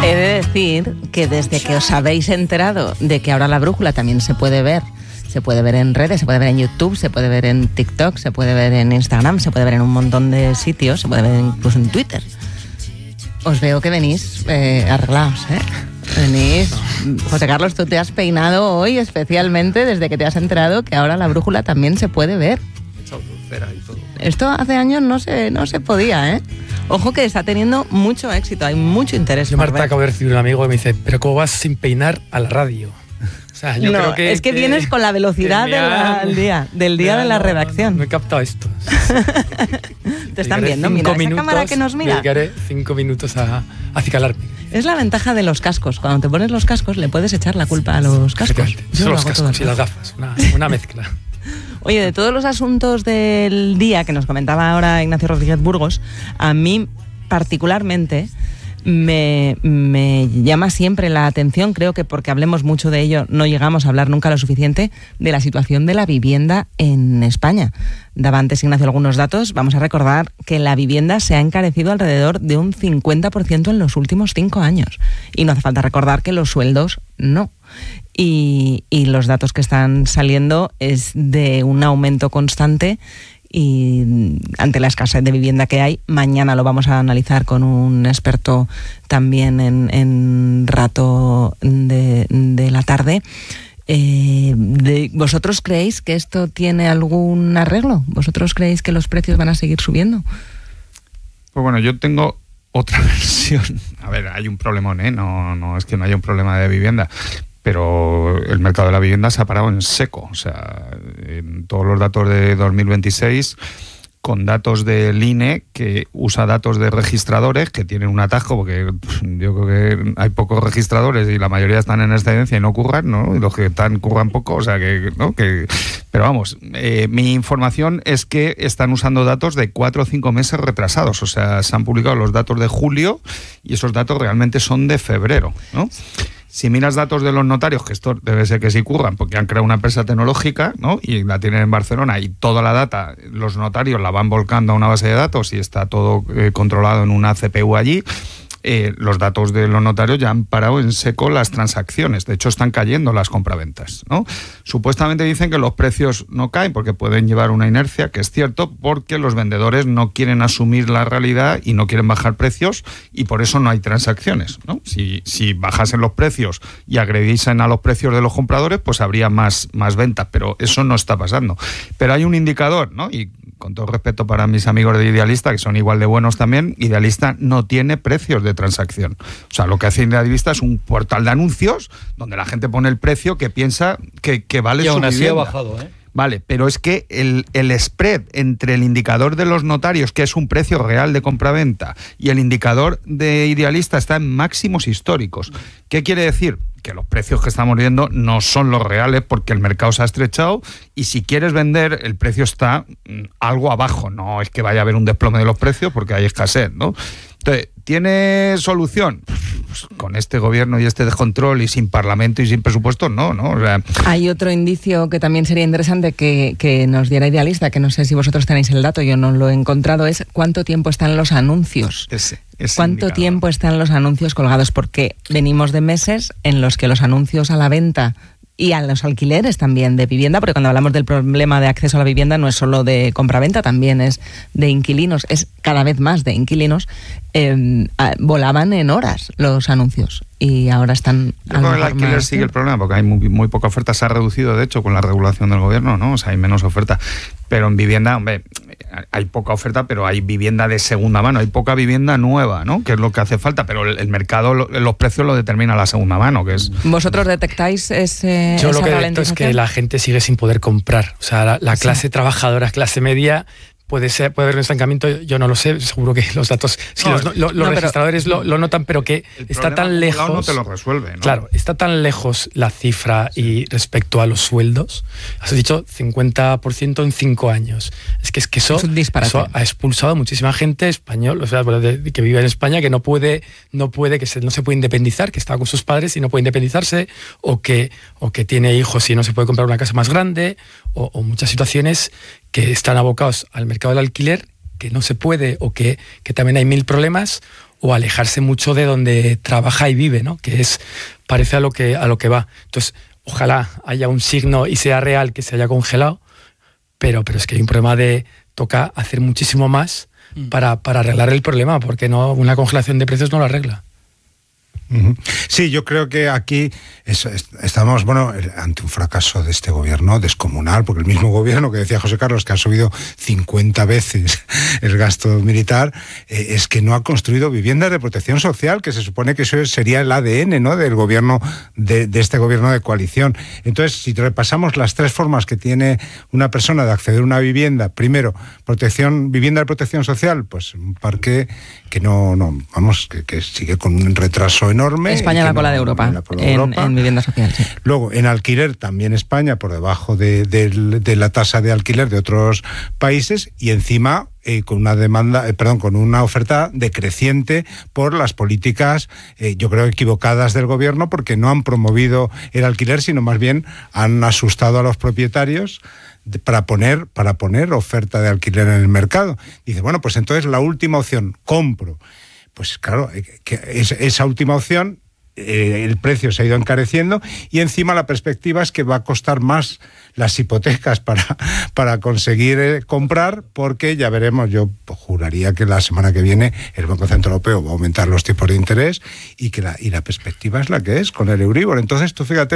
He de decir que desde que os habéis enterado de que ahora la brújula también se puede ver en redes, se puede ver en YouTube, se puede ver en TikTok, se puede ver en Instagram, se puede ver en un montón de sitios, se puede ver incluso en Twitter. Os veo que venís arreglados, ¿eh? Venís... José Carlos, tú te has peinado hoy especialmente desde que te has enterado que ahora la brújula también se puede ver. Esto hace años no se podía, ¿eh? Ojo que está teniendo mucho éxito, hay mucho interés. Yo, Marta, acabo de recibir un amigo que me dice, ¿pero cómo vas sin peinar a la radio? O sea, yo creo que... Es que vienes con la velocidad del día de la redacción. No he captado esto. Te están viendo, mira, esa cámara que nos mira. Dedicaré 5 minutos a acicalarme. Es la ventaja de los cascos. Cuando te pones los cascos le puedes echar la culpa a los cascos. Son los cascos y las gafas, una mezcla. Oye, de todos los asuntos del día que nos comentaba ahora Ignacio Rodríguez Burgos, a mí particularmente me llama siempre la atención, creo que porque hablemos mucho de ello no llegamos a hablar nunca lo suficiente, de la situación de la vivienda en España. Daba antes Ignacio algunos datos. Vamos a recordar que la vivienda se ha encarecido alrededor de un 50% en los últimos 5 años. Y no hace falta recordar que los sueldos no. Y los datos que están saliendo es de un aumento constante y ante la escasez de vivienda que hay, mañana lo vamos a analizar con un experto también en rato de la tarde. ¿Vosotros creéis que esto tiene algún arreglo? ¿Vosotros creéis que los precios van a seguir subiendo? Pues bueno, yo tengo otra versión. A ver, hay un problemón, ¿eh? No es que no haya un problema de vivienda, pero el mercado de la vivienda se ha parado en seco. O sea, en todos los datos de 2026, con datos del INE, que usa datos de registradores, que tienen un atajo, porque yo creo que hay pocos registradores y la mayoría están en excedencia y no curran, ¿no? Y los que están curran poco, o sea que, ¿no? Pero vamos, mi información es que están usando datos de 4 o 5 meses retrasados. O sea, se han publicado los datos de julio y esos datos realmente son de febrero, ¿no? Si miras datos de los notarios, que esto debe ser que sí curran, porque han creado una empresa tecnológica, ¿no? Y la tienen en Barcelona y toda la data, los notarios la van volcando a una base de datos y está todo controlado en una CPU allí. Los datos de los notarios ya han parado en seco las transacciones. De hecho, están cayendo las compraventas, ¿no? Supuestamente dicen que los precios no caen porque pueden llevar una inercia, que es cierto, porque los vendedores no quieren asumir la realidad y no quieren bajar precios y por eso no hay transacciones, ¿no? Si bajasen los precios y agrediesen a los precios de los compradores, pues habría más ventas, pero eso no está pasando. Pero hay un indicador, ¿no? Y con todo respeto para mis amigos de Idealista, que son igual de buenos también, Idealista no tiene precios de transacción. O sea, lo que hace Idealista es un portal de anuncios donde la gente pone el precio que piensa que vale su vivienda. Y aún así ha bajado, ¿eh? Vale, pero es que el spread entre el indicador de los notarios, que es un precio real de compraventa, y el indicador de Idealista está en máximos históricos. ¿Qué quiere decir? Que los precios que estamos viendo no son los reales porque el mercado se ha estrechado y si quieres vender el precio está algo abajo. No es que vaya a haber un desplome de los precios porque hay escasez, ¿no? Entonces, ¿tiene solución? Pues con este gobierno y este descontrol y sin parlamento y sin presupuesto, no. O sea, hay otro indicio que también sería interesante que nos diera Idealista, que no sé si vosotros tenéis el dato, yo no lo he encontrado, es cuánto tiempo están los anuncios. ¿Cuánto tiempo están los anuncios colgados? Porque venimos de meses en los que los anuncios a la venta y a los alquileres también de vivienda, porque cuando hablamos del problema de acceso a la vivienda no es solo de compraventa, también es de inquilinos, es cada vez más de inquilinos, volaban en horas los anuncios y ahora están... Yo creo que el alquiler sigue el problema porque hay muy poca oferta, se ha reducido de hecho con la regulación del gobierno, ¿no? O sea, hay menos oferta, pero en vivienda, hombre, hay poca oferta, pero hay vivienda de segunda mano, hay poca vivienda nueva, ¿no? Que es lo que hace falta, pero el mercado, los precios lo determina la segunda mano, que es... ¿Vosotros detectáis esa Yo lo que detecto es que la gente sigue sin poder comprar, o sea, la clase trabajadora, clase media... Puede haber un estancamiento, yo no lo sé, seguro que los datos, si los registradores lo notan, pero que está tan lejos... no te lo resuelve, ¿no? Claro, está tan lejos la cifra y respecto a los sueldos. Has dicho 50% en 5 años. Es que eso ha expulsado a muchísima gente español, o sea, que vive en España, que no se puede independizar, que estaba con sus padres y no puede independizarse, o que tiene hijos y no se puede comprar una casa más grande, o muchas situaciones que están abocados al mercado del alquiler, que no se puede, o que también hay 1000 problemas, o alejarse mucho de donde trabaja y vive, ¿no? Que parece a lo que va. Entonces, ojalá haya un signo y sea real que se haya congelado, pero es que hay un problema toca hacer muchísimo más para arreglar el problema, porque no, una congelación de precios no lo arregla. Sí, yo creo que aquí estamos ante un fracaso de este gobierno descomunal, porque el mismo gobierno que decía José Carlos, que ha subido 50 veces el gasto militar, es que no ha construido viviendas de protección social, que se supone que eso sería el ADN, ¿no?, del gobierno, de este gobierno de coalición. Entonces, si repasamos las tres formas que tiene una persona de acceder a una vivienda: primero, vivienda de protección social, pues un parque que que sigue con un retraso enorme. España la cola de Europa en vivienda social. Sí. Luego, en alquiler, también España por debajo de la tasa de alquiler de otros países, y encima con una oferta decreciente por las políticas, yo creo, equivocadas del gobierno, porque no han promovido el alquiler, sino más bien han asustado a los propietarios para poner oferta de alquiler en el mercado. Dice, bueno, pues entonces la última opción, compro. Pues claro, esa última opción, el precio se ha ido encareciendo, y encima la perspectiva es que va a costar más las hipotecas para conseguir comprar, porque ya veremos, yo juraría que la semana que viene el Banco Central Europeo va a aumentar los tipos de interés, y la perspectiva es la que es, con el Euribor. Entonces tú fíjate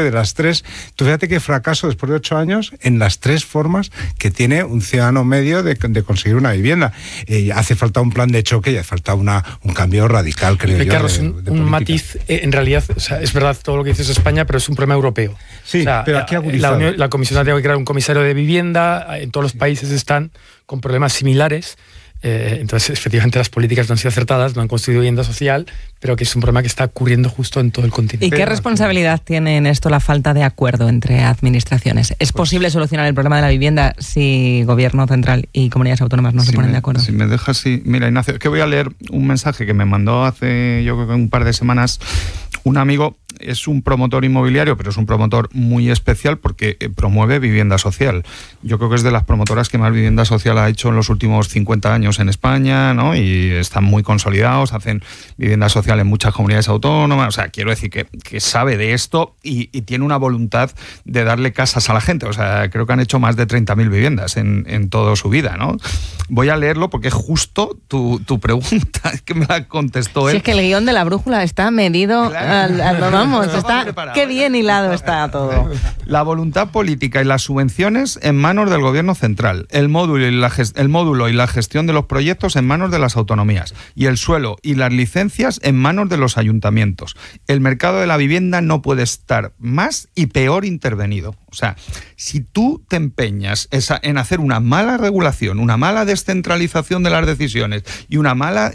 qué fracaso después de 8 años en las tres formas que tiene un ciudadano medio de conseguir una vivienda. Hace falta un plan de choque y hace falta un cambio radical, creo yo. Carlos, un matiz, en realidad, o sea, es verdad todo lo que dices España, pero es un problema europeo. Sí, o sea, pero aquí la Comisión tiene que crear un comisario de vivienda, en todos los países están con problemas similares. Entonces, efectivamente, las políticas no han sido acertadas, no han construido vivienda social, pero que es un problema que está ocurriendo justo en todo el continente. ¿Y qué responsabilidad tiene en esto la falta de acuerdo entre administraciones? ¿Es posible solucionar el problema de la vivienda si gobierno central y comunidades autónomas no se ponen de acuerdo? Si me dejas, sí. Mira, Ignacio, es que voy a leer un mensaje que me mandó hace, yo creo que un par de semanas, un amigo. Es un promotor inmobiliario, pero es un promotor muy especial porque promueve vivienda social. Yo creo que es de las promotoras que más vivienda social ha hecho en los últimos 50 años en España, ¿no? Y están muy consolidados, hacen vivienda social en muchas comunidades autónomas. O sea, quiero decir que sabe de esto y tiene una voluntad de darle casas a la gente. O sea, creo que han hecho más de 30.000 viviendas en toda su vida, ¿no? Voy a leerlo porque es justo tu pregunta, es que me la contestó él. Si es que el guión de la brújula está medido vamos, qué bien hilado está todo. La voluntad política y las subvenciones en manos del gobierno central, el módulo y la gestión de los proyectos en manos de las autonomías, y el suelo y las licencias en manos de los ayuntamientos. El mercado de la vivienda no puede estar más y peor intervenido. O sea, si tú te empeñas en hacer una mala regulación, una mala descentralización de las decisiones y una mala